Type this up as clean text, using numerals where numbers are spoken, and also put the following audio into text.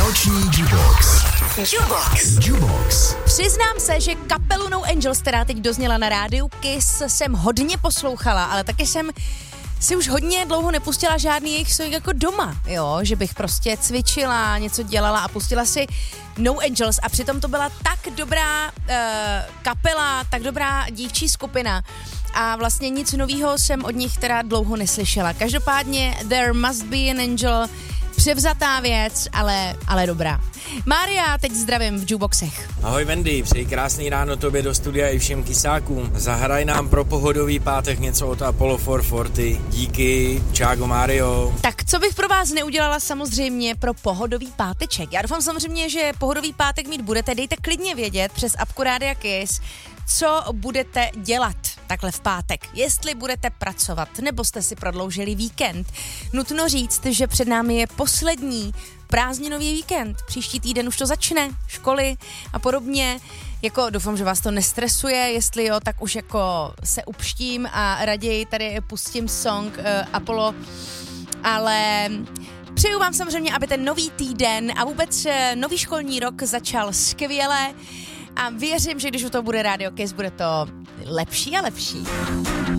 Noční Jukebox. Jukebox. Přiznám se, že kapelu No Angels, která teď dozněla na rádiu Kiss, jsem hodně poslouchala, ale taky jsem si už hodně dlouho nepustila žádný jejich song jako doma, jo, že bych prostě cvičila, něco dělala a pustila si No Angels a přitom to byla tak dobrá kapela, tak dobrá dívčí skupina a vlastně nic novýho jsem od nich teda dlouho neslyšela. Každopádně There Must Be an Angel, převzatá věc, ale dobrá. Mária, teď zdravím v Jukeboxech. Ahoj Wendy, přeji krásný ráno tobě do studia i všem kysákům. Zahraj nám pro pohodový pátek něco od Apollo 440. Díky, čágo Mario. Tak co bych pro vás neudělala samozřejmě pro pohodový páteček? Já doufám samozřejmě, že pohodový pátek mít budete. Dejte klidně vědět přes apku Rádia Kiss, co budete dělat takhle v pátek. Jestli budete pracovat, nebo jste si prodloužili víkend. Nutno říct, že před námi je poslední prázdninový víkend. Příští týden už to začne, školy a podobně. Jako doufám, že vás to nestresuje, jestli jo, tak už jako se upštím a raději tady pustím song Apollo, ale přeju vám samozřejmě, aby ten nový týden a vůbec nový školní rok začal skvěle a věřím, že když u toho bude Rádio Kiss, bude to lepší a lepší.